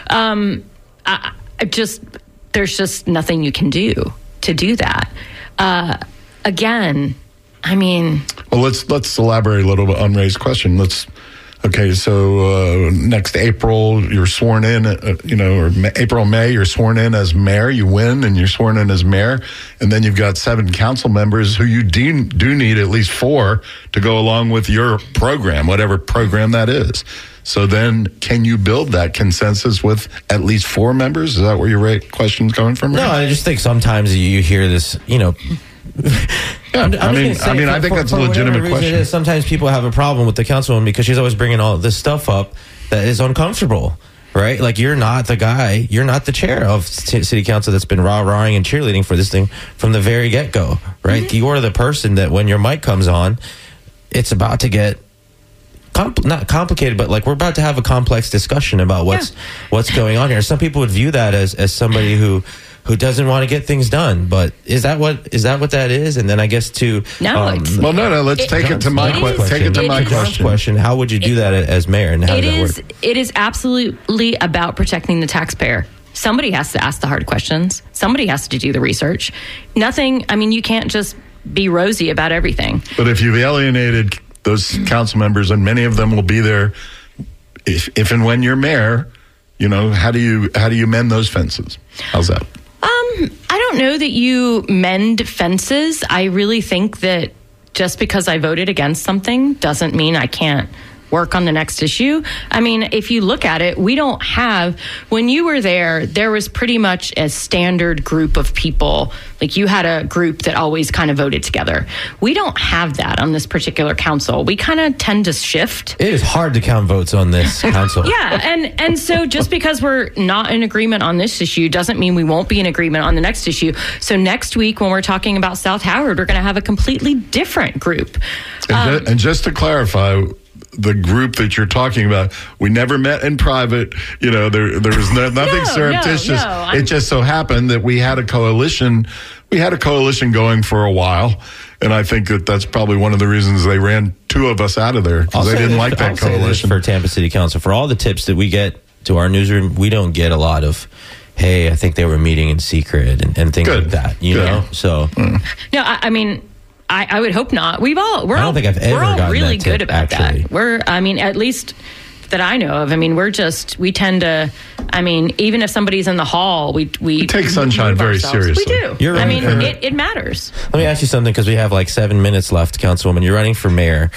[SPEAKER 4] There's just nothing you can do to do that. Again, I mean,
[SPEAKER 1] well, let's elaborate a little bit on Ray's question. So next April, you're sworn in, or April, May, you're sworn in as mayor. You win, and you're sworn in as mayor. And then you've got 7 council members who you do need at least 4 to go along with your program, whatever program that is. So then can you build that consensus with at least 4 members? Is that where your question's coming from?
[SPEAKER 2] No, I just think sometimes you hear this,
[SPEAKER 1] Yeah, I think that's a legitimate question.
[SPEAKER 2] Sometimes people have a problem with the councilwoman because she's always bringing all this stuff up that is uncomfortable, right? Like, you're not the guy, you're not the chair of city council that's been rah-rahing and cheerleading for this thing from the very get-go, right? Mm-hmm. You are the person that when your mic comes on, it's about to get not complicated, but like we're about to have a complex discussion about what's going on here. Some people would view that as somebody who doesn't want to get things done, but is that what that is? And then I guess
[SPEAKER 1] let's take it to my question. Take it to my
[SPEAKER 2] question. How would you do that as mayor, and how does that work?
[SPEAKER 4] It is absolutely about protecting the taxpayer. Somebody has to ask the hard questions. Somebody has to do the research. You can't just be rosy about everything.
[SPEAKER 1] But if you've alienated those council members, and many of them will be there if and when you're mayor, how do you mend those fences? How's that?
[SPEAKER 4] I don't know that you mend fences. I really think that just because I voted against something doesn't mean I can't work on the next issue. If you look at it, we don't have, when you were there was pretty much a standard group of people. Like, you had a group that always kind of voted together. We don't have that on this particular council. We kind of tend to shift.
[SPEAKER 2] It is hard to count votes on this council.
[SPEAKER 4] Yeah, and so just because we're not in agreement on this issue doesn't mean we won't be in agreement on the next issue. So next week, when we're talking about South Howard, we're going to have a completely different group.
[SPEAKER 1] And just to clarify, the group that you're talking about, we never met in private. There was nothing surreptitious. It just so happened that we had a coalition. We had a coalition going for a while, and I think that's probably one of the reasons they ran 2 of us out of there, because they didn't like that coalition.
[SPEAKER 2] For Tampa City Council, for all the tips that we get to our newsroom, we don't get a lot of, hey, I think they were meeting in secret and things like that. You know, so
[SPEAKER 4] no, I would hope not. We're all really good about that. At least that I know of. We tend to, even if somebody's in the hall, we
[SPEAKER 1] take sunshine very seriously.
[SPEAKER 4] We do. It matters.
[SPEAKER 2] Let me ask you something, because we have like 7 minutes left, Councilwoman. You're running for mayor.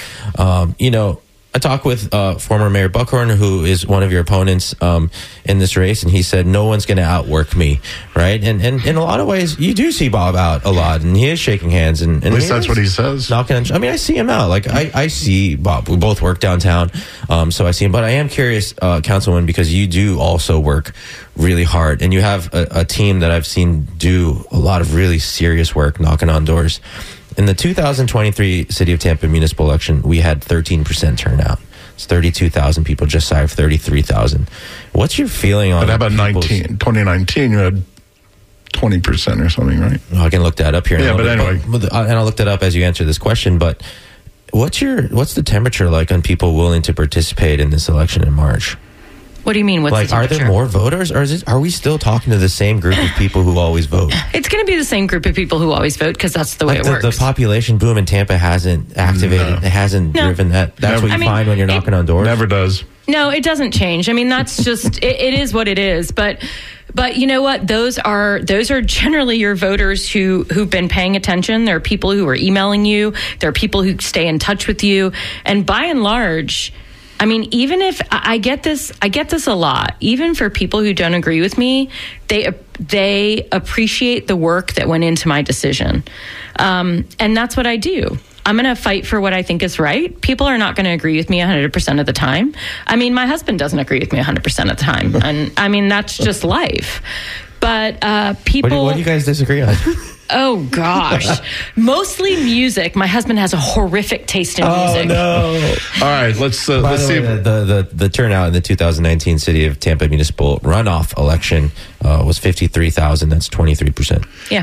[SPEAKER 2] I talked with former Mayor Buckhorn, who is one of your opponents in this race, and he said, no one's going to outwork me, right? And in a lot of ways, you do see Bob out a lot, and he is shaking hands. And
[SPEAKER 1] at least that's what he says.
[SPEAKER 2] I see him out. Like, I see Bob. We both work downtown, so I see him. But I am curious, Councilwoman, because you do also work really hard, and you have a team that I've seen do a lot of really serious work, knocking on doors. In the 2023 City of Tampa municipal election, we had 13% turnout. It's 32,000 people, just shy of 33,000. What's your feeling on?
[SPEAKER 1] But how about 2019? You had 20% or something, right?
[SPEAKER 2] I can look that up here.
[SPEAKER 1] Yeah, but anyway,
[SPEAKER 2] and I'll look that up as you answer this question. But what's the temperature like on people willing to participate in this election in March?
[SPEAKER 4] What do you mean?
[SPEAKER 2] Are there more voters, or are we still talking to the same group of people who always vote?
[SPEAKER 4] It's going to be the same group of people who always vote, because that's the way it works.
[SPEAKER 2] The population boom in Tampa hasn't activated. It hasn't driven that. That's what you find when you're knocking on doors.
[SPEAKER 1] Never does.
[SPEAKER 4] No, it doesn't change. That's just it is what it is. But you know what? Those are generally your voters who've been paying attention. There are people who are emailing you. There are people who stay in touch with you. And by and large, even if I get this a lot, even for people who don't agree with me, they appreciate the work that went into my decision. And that's what I do. I'm going to fight for what I think is right. People are not going to agree with me 100% of the time. My husband doesnn't agree with me 100% of the time. And that's just life. But people...
[SPEAKER 2] What do you guys disagree on?
[SPEAKER 4] Oh, gosh. Mostly music. My husband has a horrific taste in music.
[SPEAKER 2] Oh, no.
[SPEAKER 1] All right, let's see.
[SPEAKER 2] The turnout in the 2019 City of Tampa municipal runoff election was 53,000. That's 23%.
[SPEAKER 4] Yeah.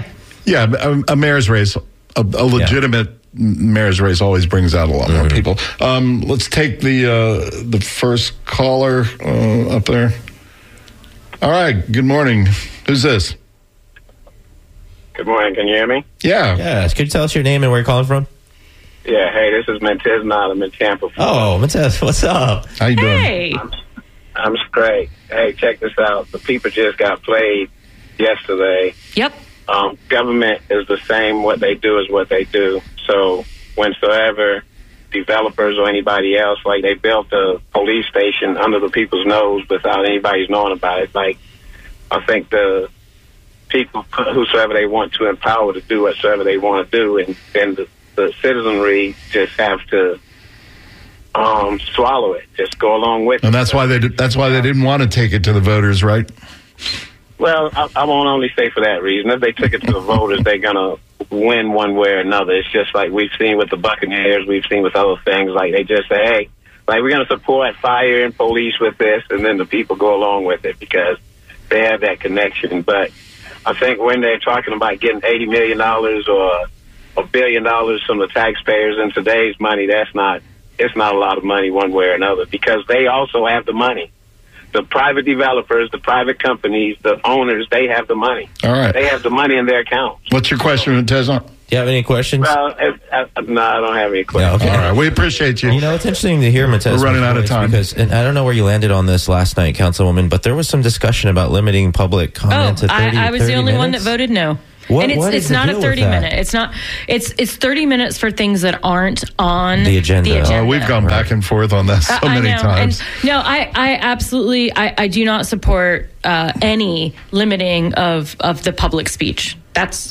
[SPEAKER 1] Yeah, a mayor's race, a legitimate mayor's race always brings out a lot more people. Let's take the first caller up there. All right, good morning. Who's this?
[SPEAKER 5] Good morning. Can you hear me?
[SPEAKER 1] Yeah.
[SPEAKER 2] Yes. Could you tell us your name and where you're calling from?
[SPEAKER 5] Yeah. Hey, this is Montez Knott. I'm in Tampa.
[SPEAKER 2] Oh, Montez, what's up?
[SPEAKER 1] How you doing?
[SPEAKER 4] Hey.
[SPEAKER 5] I'm great. Hey, check this out. The people just got played yesterday.
[SPEAKER 4] Yep.
[SPEAKER 5] Government is the same. What they do is what they do. So whensoever developers or anybody else, like they built a police station under the people's nose without anybody's knowing about it. Like, I think the people, whosoever they want to empower to do whatsoever they want to do, and then the citizenry just have to swallow it, just go along with it.
[SPEAKER 1] And that's why they didn't want to take it to the voters, right?
[SPEAKER 5] Well, I won't only say for that reason. If they took it to the voters, they're going to win one way or another. It's just like we've seen with the Buccaneers, we've seen with other things. Like they just say, hey, like we're going to support fire and police with this, and then the people go along with it because they have that connection. But I think when they're talking about getting $80 million or $1 billion from the taxpayers in today's money, it's not a lot of money one way or another because they also have the money. The private developers, the private companies, the owners, they have the money.
[SPEAKER 1] All right.
[SPEAKER 5] They have the money in their accounts.
[SPEAKER 1] What's your question, Tezon?
[SPEAKER 2] Do you have any questions?
[SPEAKER 5] Well, no, I don't have any questions.
[SPEAKER 2] Yeah, okay.
[SPEAKER 1] All right. We appreciate you.
[SPEAKER 2] You know, it's interesting to hear Montez.
[SPEAKER 1] We're running out of time.
[SPEAKER 2] Because, and I don't know where you landed on this last night, Councilwoman, but there was some discussion about limiting public comment to 30
[SPEAKER 4] I was the only one that
[SPEAKER 2] minutes.
[SPEAKER 4] voted no.
[SPEAKER 2] What
[SPEAKER 4] And
[SPEAKER 2] is
[SPEAKER 4] it's
[SPEAKER 2] the
[SPEAKER 4] not a
[SPEAKER 2] deal with
[SPEAKER 4] 30
[SPEAKER 2] that?
[SPEAKER 4] minute. It's not. It's 30 minutes for things that aren't on
[SPEAKER 2] The agenda.
[SPEAKER 1] We've gone back and forth on that so
[SPEAKER 4] I
[SPEAKER 1] many
[SPEAKER 4] know.
[SPEAKER 1] times.
[SPEAKER 4] And no, I absolutely I do not support any limiting of the public speech. That's